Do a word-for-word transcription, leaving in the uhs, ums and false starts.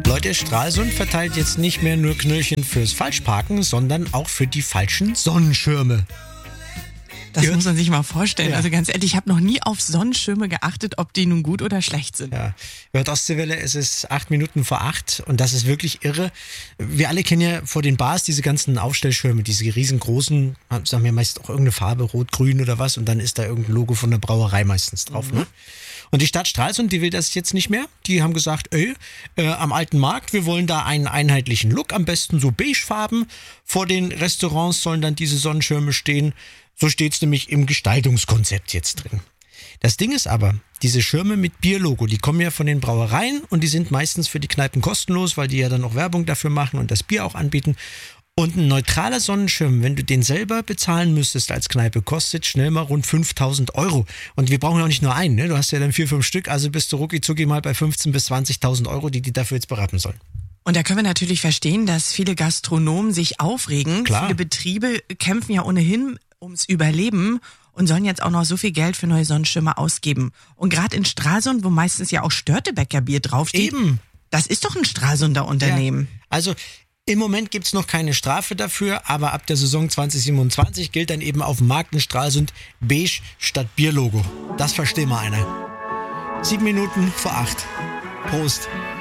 Leute, Stralsund verteilt jetzt nicht mehr nur Knöllchen fürs Falschparken, sondern auch für die falschen Sonnenschirme. Das Ja. muss man sich mal vorstellen. Ja. Also ganz ehrlich, ich habe noch nie auf Sonnenschirme geachtet, ob die nun gut oder schlecht sind. Ja, hört Ostseewelle, es ist acht Minuten vor acht und das ist wirklich irre. Wir alle kennen ja vor den Bars diese ganzen Aufstellschirme, diese riesengroßen, sagen wir meist auch irgendeine Farbe, rot, grün oder was, und dann ist da irgendein Logo von der Brauerei meistens drauf. Mhm. Ne? Und die Stadt Stralsund, die will das jetzt nicht mehr. Die haben gesagt, ey, äh, am alten Markt, wir wollen da einen einheitlichen Look, am besten so beigefarben. Vor den Restaurants sollen dann diese Sonnenschirme stehen. So steht es nämlich im Gestaltungskonzept jetzt drin. Das Ding ist aber, diese Schirme mit Bierlogo, die kommen ja von den Brauereien und die sind meistens für die Kneipen kostenlos, weil die ja dann auch Werbung dafür machen und das Bier auch anbieten. Und ein neutraler Sonnenschirm, wenn du den selber bezahlen müsstest als Kneipe, kostet schnell mal rund fünftausend Euro. Und wir brauchen ja auch nicht nur einen, ne? Du hast ja dann vier, fünf Stück, also bist du rucki zucki mal bei fünfzehntausend bis zwanzigtausend Euro, die die dafür jetzt beraten sollen. Und da können wir natürlich verstehen, dass viele Gastronomen sich aufregen. Klar. Viele Betriebe kämpfen ja ohnehin ums Überleben und sollen jetzt auch noch so viel Geld für neue Sonnenschirme ausgeben. Und gerade in Stralsund, wo meistens ja auch Störtebecker Bier draufsteht, Eben. das ist doch ein Stralsunder Unternehmen. Ja. Also im Moment gibt's noch keine Strafe dafür, aber ab der Saison zwanzig siebenundzwanzig gilt dann eben auf dem Markt in Stralsund beige statt Bierlogo. Das versteht mal einer. Sieben Minuten vor acht. Prost.